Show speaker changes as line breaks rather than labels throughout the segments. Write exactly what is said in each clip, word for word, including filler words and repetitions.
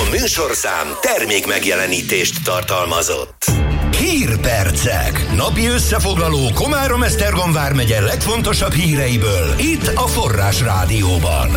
műsorszám termék megjelenítést tartalmazott.
Hírpercek. Napi összefoglaló Komárom-Esztergom vármegye legfontosabb híreiből itt a Forrás Rádióban.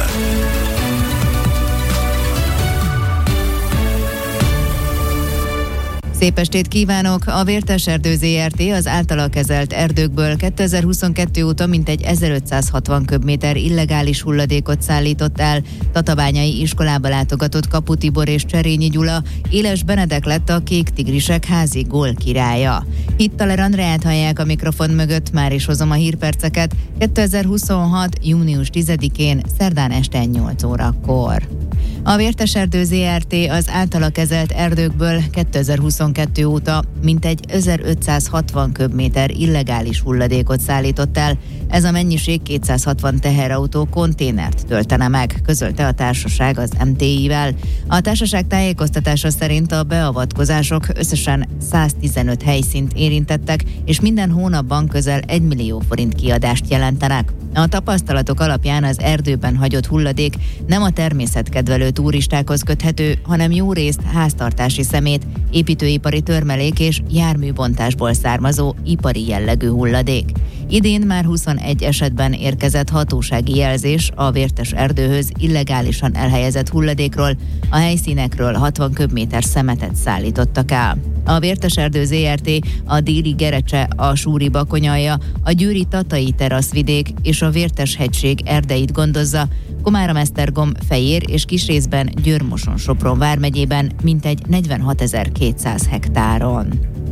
Szép estét kívánok! A Vértes Erdő zé er té az általa kezelt erdőkből kétezer-huszonkettő óta mintegy ezerötszázhatvan köbméter illegális hulladékot szállított el. Tatabányai iskolába látogatott Kapu Tibor és Cserényi Gyula, Éles Benedek lett a Kék Tigrisek házi gól királya. Hittaler Andreát hallják a mikrofon mögött, már is hozom a hírperceket. kétezer-huszonhat. június tizedikén, szerdán este nyolc órakor. A Vértes Erdő zé er té az általa kezelt erdőkből kétezer-huszonkettő óta mintegy ezerötszázhatvan köbméter illegális hulladékot szállított el. Ez a mennyiség kétszázhatvan teherautó konténert töltene meg, közölte a társaság az em té i-vel. A társaság tájékoztatása szerint a beavatkozások összesen száztizenöt helyszínt érintettek, és minden hónapban közel egy millió forint kiadást jelentenek. A tapasztalatok alapján az erdőben hagyott hulladék nem a természetkedvelő turistákhoz köthető, hanem jó részt háztartási szemét, építőipari törmelék és járműbontásból származó ipari jellegű hulladék. Idén már huszonegy esetben érkezett hatósági jelzés a Vértes erdőhöz illegálisan elhelyezett hulladékról, a helyszínekről hatvan köbméter szemetet szállítottak el. A Vértes Erdő zé er té a Déli Gerecse, a Súri Bakonyalja, a Győri Tatai teraszvidék és a Vértes-hegység erdeit gondozza, Komárom-Esztergom, Fejér és kisrészben Győr-Moson-Sopron vármegyében mintegy negyvenhatezer-kétszáz hektáron.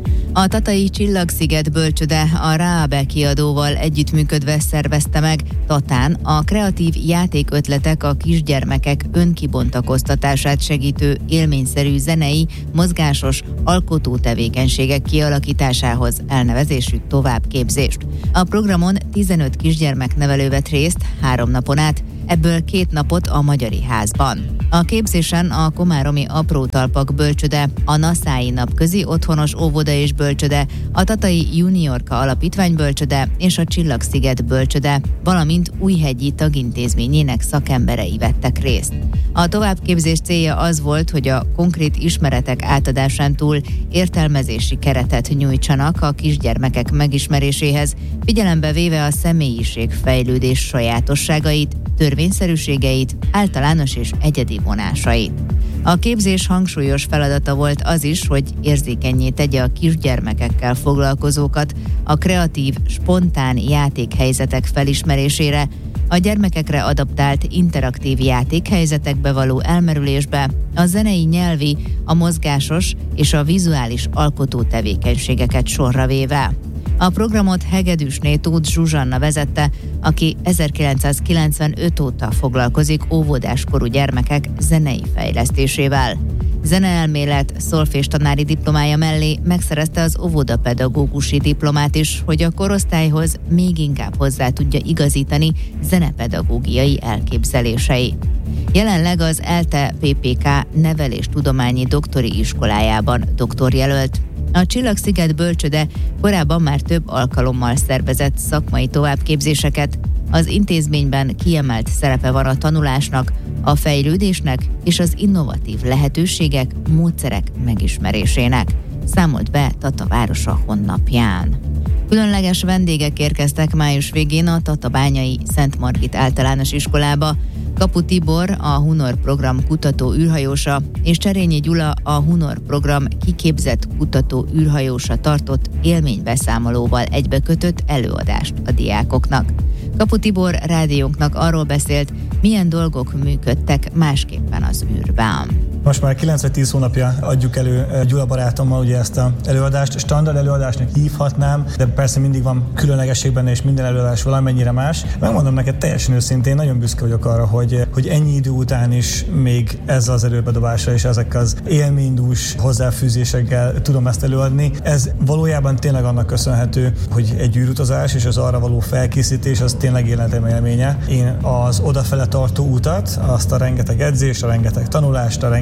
A Tatai Csillagsziget bölcsöde a Rábe kiadóval együttműködve szervezte meg Tatán a kreatív játékötletek a kisgyermekek önkibontakoztatását segítő élményszerű zenei, mozgásos, alkotó tevékenységek kialakításához elnevezésű továbbképzést. A programon tizenöt kisgyermeknevelő vett részt három napon át, ebből két napot a Magyari Házban. A képzésen a komáromi Aprótalpak bölcsöde, a Naszái napközi otthonos óvoda és bölcsöde, a Tatai Juniorka Alapítvány bölcsöde és a Csillagsziget bölcsöde, valamint Újhegyi tagintézményének szakemberei vettek részt. A továbbképzés célja az volt, hogy a konkrét ismeretek átadásán túl értelmezési keretet nyújtsanak a kisgyermekek megismeréséhez, figyelembe véve a személyiségfejlődés sajátosságait, törvényszerűségeit, általános és egyedi vonásait. A képzés hangsúlyos feladata volt az is, hogy érzékennyé tegye a kisgyermekekkel foglalkozókat a kreatív, spontán játékhelyzetek felismerésére, a gyermekekre adaptált interaktív játékhelyzetekbe való elmerülésbe, a zenei, nyelvi, a mozgásos és a vizuális alkotó tevékenységeket sorra véve. A programot Hegedűsné Tóth Zsuzsanna vezette, aki ezerkilencszázkilencvenöt óta foglalkozik óvodáskorú gyermekek zenei fejlesztésével. Zeneelmélet, szolfés tanári diplomája mellé megszerezte az óvodapedagógusi diplomát is, hogy a korosztályhoz még inkább hozzá tudja igazítani zenepedagógiai elképzelései. Jelenleg az ELTE pé pé ká neveléstudományi doktori iskolájában doktorjelölt. A Csillagsziget bölcsöde korábban már több alkalommal szervezett szakmai továbbképzéseket. Az intézményben kiemelt szerepe van a tanulásnak, a fejlődésnek és az innovatív lehetőségek, módszerek megismerésének, számolt be Tata városa honlapján. Különleges vendégek érkeztek május végén a tatabányai Szent Margit általános iskolába. Kapu Tibor, a Hunor program kutató űrhajósa, és Cserényi Gyula, a Hunor program kiképzett kutató űrhajósa tartott élménybeszámolóval egybekötött előadást a diákoknak. Kapu Tibor rádiónknak arról beszélt, milyen dolgok működtek másképpen az űrben.
Most már kilenc vagy tíz hónapja adjuk elő Gyula barátommal ugye ezt az előadást. Standard előadásnak hívhatnám, de persze mindig van különlegesség benne, és minden előadás valamennyire más. Megmondom neked teljesen őszintén, nagyon büszke vagyok arra, hogy, hogy ennyi idő után is még ezzel az erőbedobással és ezek az élménydús hozzáfűzésekkel tudom ezt előadni. Ez valójában tényleg annak köszönhető, hogy egy űrutazás és az arra való felkészítés az tényleg életem élménye. Én az odafele tartó utat, azt a rengeteg edzést, a rengeteg tanulást, a rengeteg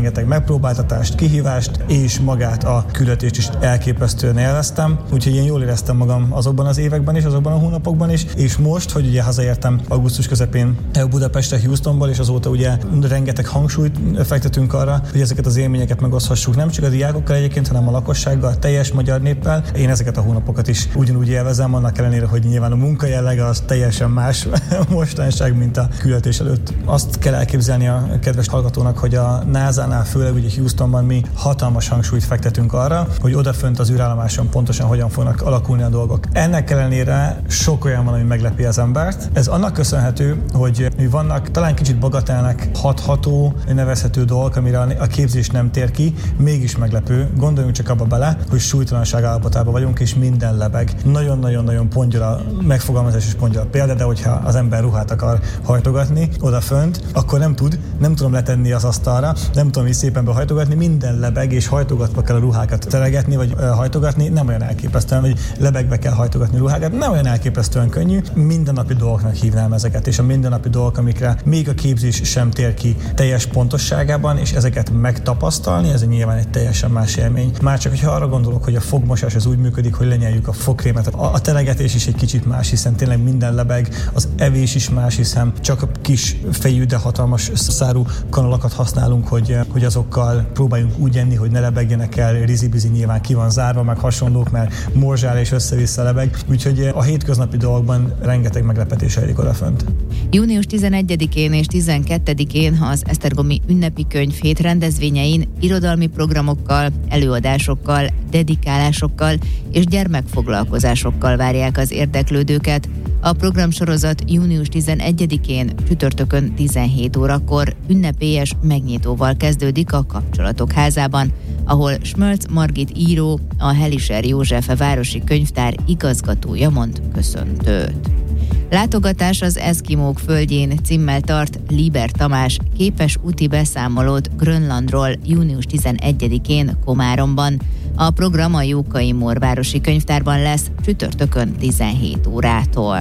rengeteg megpróbáltatást, kihívást, és magát a küldetést is elképesztően élveztem. Úgyhogy én jól éreztem magam azokban az években is, azokban a hónapokban is, és most, hogy ugye hazaértem augusztus közepén Budapestre, Houstonból, és azóta ugye rengeteg hangsúlyt fektetünk arra, hogy ezeket az élményeket megoszthassuk nem csak a diákokkal egyébként, hanem a lakossággal, a teljes magyar néppel. Én ezeket a hónapokat is ugyanúgy élvezem, annak ellenére, hogy nyilván a munkajellege az teljesen más mostanság, mint a küldetés előtt. Azt kell elképzelni a kedves hallgatónak, hogy a názánál, főleg ugye Houstonban mi hatalmas hangsúlyt fektetünk arra, hogy odafönt az űrállomáson pontosan hogyan fognak alakulni a dolgok. Ennek ellenére sok olyan van, ami meglepi az embert. Ez annak köszönhető, hogy mi vannak talán kicsit bagatelnek hatható, nevezhető dolgok, amire a képzés nem tér ki, mégis meglepő. Gondoljunk csak abba bele, hogy súlytalanság állapotában vagyunk, és minden lebeg. Nagyon-nagyon-nagyon pongyola megfogalmazás és pongyola példa, de hogyha az ember ruhát akar hajtogatni odafönt, akkor nem tud, nem tudom letenni az asztalra, nem tudom így szépen behajtogatni, minden lebeg, és hajtogatva kell a ruhákat telegetni, vagy uh, hajtogatni, nem olyan elképesztően, hogy lebegve kell hajtogatni ruhákat, nem olyan elképesztően könnyű, mindennapi dolgoknak hívnám ezeket, és a mindennapi dolgok, amikre még a képzés sem tér ki teljes pontosságában, és ezeket megtapasztalni, ez nyilván egy teljesen más élmény. Már csak, hogyha arra gondolok, hogy a fogmosás az úgy működik, hogy lenyeljük a fogkrémet, a, a telegetés is egy kicsit más, hiszen tényleg minden lebeg, az evés is más, hiszen csak a kis fejű, de hatalmas szárú kanalakat használunk, hogy, hogy azokkal próbáljunk úgy enni, hogy ne lebegjenek el, rizibizi nyilván ki van zárva, meg hasonlók, mert morzsál és össze-vissza lebeg, úgyhogy a hétköznapi dolgokban rengeteg meglepetés rejlik odafönt.
június tizenegyedikén és tizenkettedikén az Esztergomi ünnepi könyvhét rendezvényein irodalmi programokkal, előadásokkal, dedikálásokkal és gyermekfoglalkozásokkal várják az érdeklődőket. A programsorozat június tizenegyedikén csütörtökön tizenhét órakor ünnepélyes megnyitóval kezdődik a Kapcsolatok Házában, ahol Smölc Margit író, a Helischer József városi könyvtár igazgatója mond köszöntőt. Látogatás az Eszkimók földjén címmel tart Liber Tamás képes úti beszámolót Grönlandról június tizenegyedikén Komáromban. A program a Jókai Mór városi könyvtárban lesz csütörtökön tizenhét órától.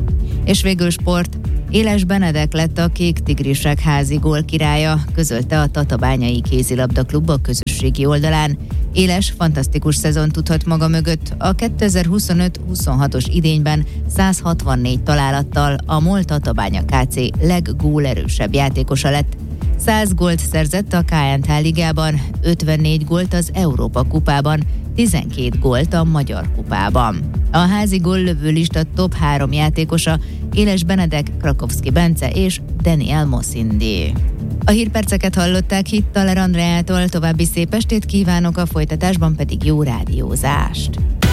És végül sport. Éles Benedek lett a Kék Tigrisek házi gólkirálya, közölte a Tatabányai Kézilabda Klub a közösségi oldalán. Éles fantasztikus szezon tudhat maga mögött. A kétezer-huszonöt huszonhatos idényben száz hatvannégy találattal a MOL Tatabánya ká cé leggólerősebb játékosa lett. száz gólt szerzett a ká en há ligában, ötvennégy gólt az Európa kupában, tizenkét gólt a Magyar kupában. A házi góllövő lista top három játékosa Éles Benedek, Krakowski Bence és Daniel Mosindi. A hírperceket hallották Hittaler Andreától, további szép estét kívánok, a folytatásban pedig jó rádiózást.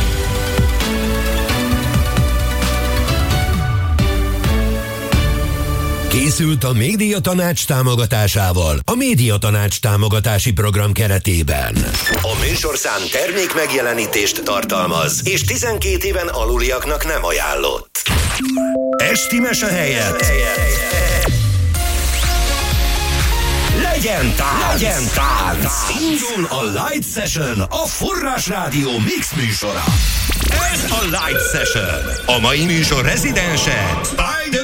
Készült a Médiatanács támogatásával a Médiatanács támogatási program keretében.
A műsorszám termék megjelenítést tartalmaz, és tizenkét éven aluliaknak nem ajánlott. Esti mese helyett legyen tánc! Legyen tánc! Indul a Light Session, a Forrás Rádió Mix műsora. Ez a Light Session. A mai műsor rezidense